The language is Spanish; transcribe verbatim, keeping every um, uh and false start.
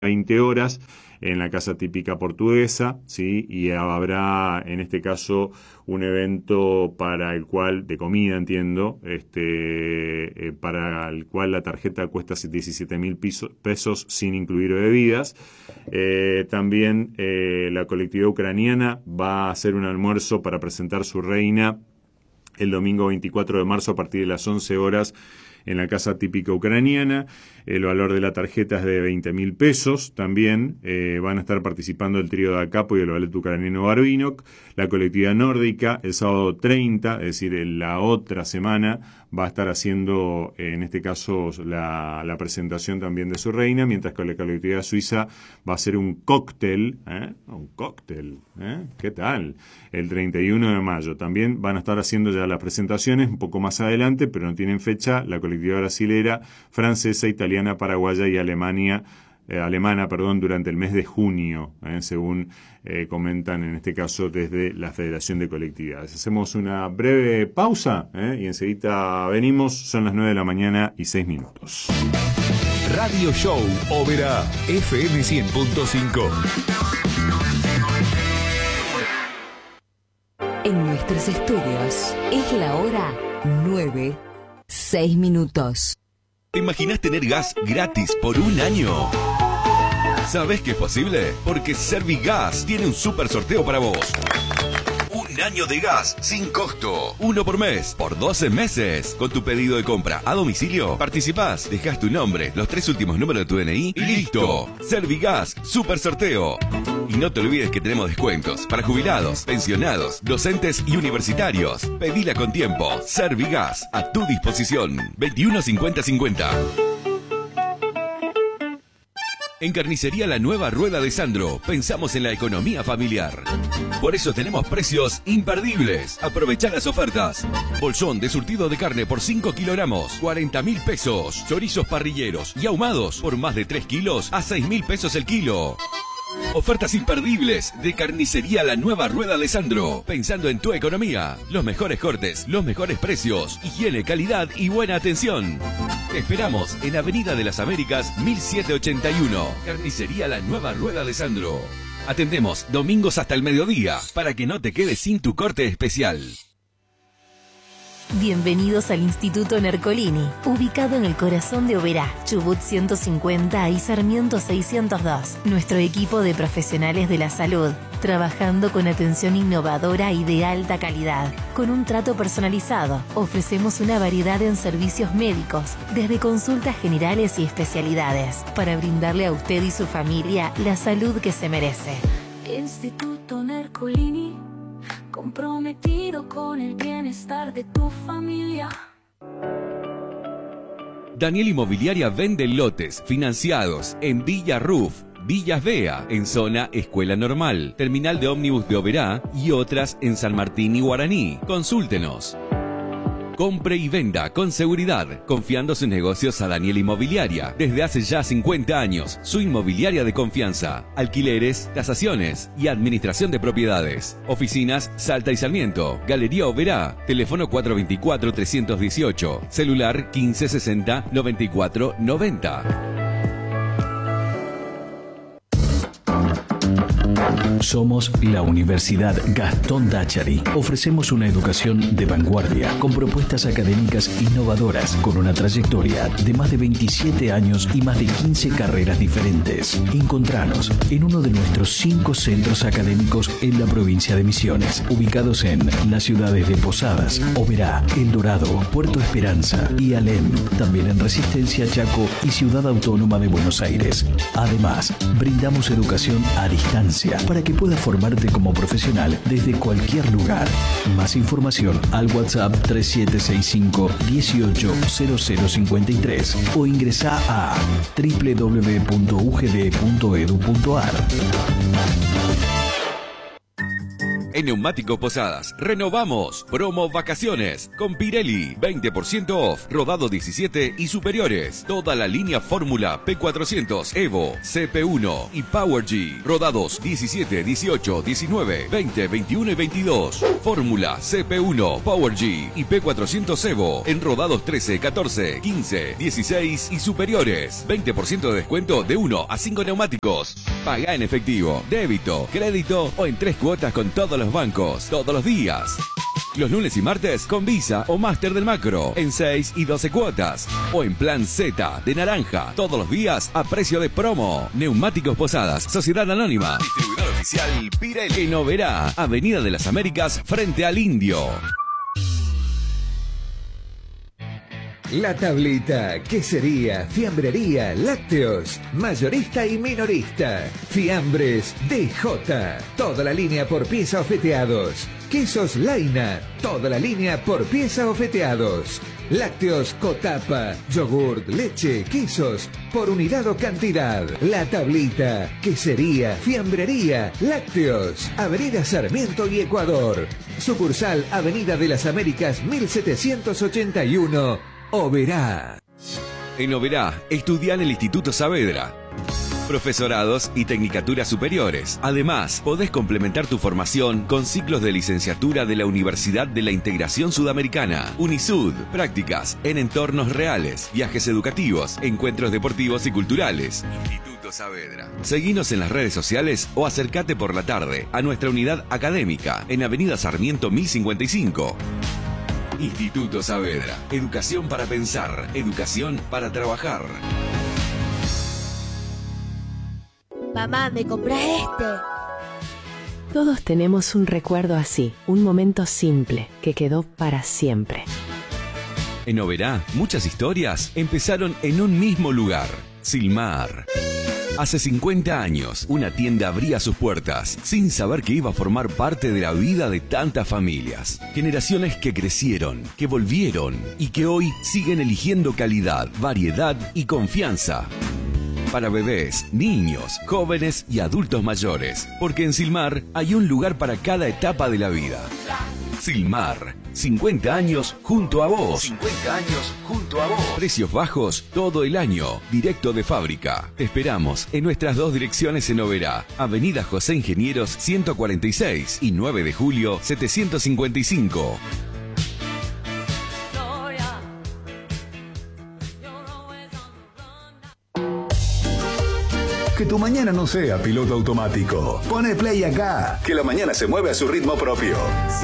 veinte horas en la casa típica portuguesa, ¿sí? Y habrá en este caso un evento para el cual, de comida entiendo, este, eh, para el cual la tarjeta cuesta diecisiete mil pesos sin incluir bebidas. Eh, también eh, la colectividad ucraniana va a hacer un almuerzo para presentar su reina el domingo veinticuatro de marzo a partir de las once horas en la casa típica ucraniana. El valor de la tarjeta es de veinte mil pesos. También eh, van a estar participando el trío de Acapo y el ballet ucraniano Barvinok. La colectividad nórdica el sábado treinta, es decir, en la otra semana, va a estar haciendo, eh, en este caso, la, la presentación también de su reina, mientras que la colectividad suiza va a hacer un cóctel, ¿eh? Un cóctel, ¿eh? ¿Qué tal? El treinta y uno de mayo. También van a estar haciendo ya las presentaciones un poco más adelante, pero no tienen fecha, la colectividad brasilera, francesa, italiana, paraguaya y Alemania, eh, alemana, perdón, durante el mes de junio, eh, según eh, comentan en este caso desde la Federación de Colectividades. Hacemos una breve pausa eh, y enseguida venimos. Son las nueve de la mañana y seis minutos. Radio Show Oberá, F M cien punto cinco. En nuestros estudios es la hora nueve, seis minutos. ¿Te imaginas tener gas gratis por un año? ¿Sabes que es posible? Porque Servigas tiene un super sorteo para vos. Un año de gas sin costo. Uno por mes, por doce meses. Con tu pedido de compra a domicilio, participás, dejás tu nombre, los tres últimos números de tu D N I y listo. Servigas, super sorteo. Y no te olvides que tenemos descuentos para jubilados, pensionados, docentes y universitarios. Pedila con tiempo. Servigas, a tu disposición. veintiuno cincuenta cincuenta. En Carnicería La Nueva Rueda de Sandro, pensamos en la economía familiar. Por eso tenemos precios imperdibles. Aprovechá las ofertas. Bolsón de surtido de carne por cinco kilogramos, cuarenta mil pesos. Chorizos parrilleros y ahumados por más de tres kilos a seis mil pesos el kilo. Ofertas imperdibles de Carnicería La Nueva Rueda de Sandro. Pensando en tu economía. Los mejores cortes, los mejores precios, higiene, calidad y buena atención. Te esperamos en Avenida de las Américas mil setecientos ochenta y uno. Carnicería La Nueva Rueda de Sandro. Atendemos domingos hasta el mediodía para que no te quedes sin tu corte especial. Bienvenidos al Instituto Nercolini, ubicado en el corazón de Oberá, Chubut ciento cincuenta y Sarmiento seiscientos dos. Nuestro equipo de profesionales de la salud, trabajando con atención innovadora y de alta calidad. Con un trato personalizado, ofrecemos una variedad en servicios médicos, desde consultas generales y especialidades, para brindarle a usted y su familia la salud que se merece. Instituto Nercolini, comprometido con el bienestar de tu familia. Daniel Inmobiliaria vende lotes financiados en Villa Ruf, Villas Bea, en zona Escuela Normal, Terminal de Ómnibus de Oberá y otras en San Martín y Guaraní. Consúltenos. Compre y venda con seguridad, confiando sus negocios a Daniel Inmobiliaria. Desde hace ya cincuenta años, su inmobiliaria de confianza. Alquileres, tasaciones y administración de propiedades. Oficinas Salta y Sarmiento. Galería Oberá. Teléfono cuatro dos cuatro, tres uno ocho. Celular quince sesenta, noventa y cuatro noventa. Somos la Universidad Gastón Dáchari. Ofrecemos una educación de vanguardia, con propuestas académicas innovadoras, con una trayectoria de más de veintisiete años y más de quince carreras diferentes. Encontranos en uno de nuestros cinco centros académicos en la provincia de Misiones, ubicados en las ciudades de Posadas, Oberá, El Dorado, Puerto Esperanza y Alem. También en Resistencia, Chaco y Ciudad Autónoma de Buenos Aires. Además, brindamos educación a distancia para que puedas formarte como profesional desde cualquier lugar. Más información al WhatsApp tres siete seis cinco, dieciocho cero cero cincuenta y tres o ingresá a doble u doble u doble u punto u g d punto e d u punto a r. En Neumáticos Posadas, renovamos. Promo vacaciones con Pirelli. veinte por ciento off. Rodado diecisiete y superiores. Toda la línea Fórmula P cuatrocientos, Evo, C P uno y Power G. Rodados diecisiete, dieciocho, diecinueve, veinte, veintiuno y veintidós. Fórmula C P uno, Power G y P cuatrocientos Evo. En rodados trece, catorce, quince, dieciséis y superiores. veinte por ciento de descuento de uno a cinco neumáticos. Paga en efectivo, débito, crédito o en tres cuotas con todos los bancos, todos los días. Los lunes y martes con Visa o Master del Macro en seis y doce cuotas. O en plan Z de naranja, todos los días a precio de promo. Neumáticos Posadas, Sociedad Anónima. Distribuidor oficial Pirelli. En Oberá, Avenida de las Américas, frente al Indio. La Tablita, quesería, fiambrería, lácteos, mayorista y minorista. Fiambres D J, toda la línea por pieza o feteados. Quesos Laina, toda la línea por pieza o feteados. Lácteos Cotapa, yogurt, leche, quesos, por unidad o cantidad. La Tablita, quesería, fiambrería, lácteos. Avenida Sarmiento y Ecuador. Sucursal Avenida de las Américas mil setecientos ochenta y uno. Oberá. En Oberá, estudia en el Instituto Saavedra. Profesorados y tecnicaturas superiores. Además, podés complementar tu formación con ciclos de licenciatura de la Universidad de la Integración Sudamericana, UNISUD, prácticas en entornos reales, viajes educativos, encuentros deportivos y culturales. Instituto Saavedra. Seguinos en las redes sociales o acércate por la tarde a nuestra unidad académica en Avenida Sarmiento mil cincuenta y cinco. Instituto Saavedra. Educación para pensar, educación para trabajar. Mamá, ¿me compras este? Todos tenemos un recuerdo así, un momento simple que quedó para siempre. En Oberá, muchas historias empezaron en un mismo lugar, Silmar. Hace cincuenta años, una tienda abría sus puertas sin saber que iba a formar parte de la vida de tantas familias. Generaciones que crecieron, que volvieron y que hoy siguen eligiendo calidad, variedad y confianza. Para bebés, niños, jóvenes y adultos mayores, porque en Silmar hay un lugar para cada etapa de la vida. Silmar, cincuenta años junto a vos. cincuenta años junto a vos. Precios bajos todo el año, directo de fábrica. Te esperamos en nuestras dos direcciones en Oberá, Avenida José Ingenieros ciento cuarenta y seis y nueve de julio setecientos cincuenta y cinco. Que tu mañana no sea piloto automático. Pone play acá, que la mañana se mueve a su ritmo propio.